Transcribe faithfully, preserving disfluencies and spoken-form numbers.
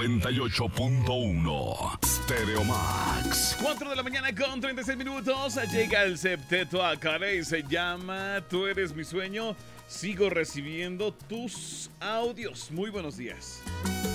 noventa y ocho punto uno. Stereo Max. cuatro de la mañana con treinta y seis minutos. Llega el septeto a cara y se llama Tú eres mi sueño. Sigo recibiendo tus audios. Muy buenos días.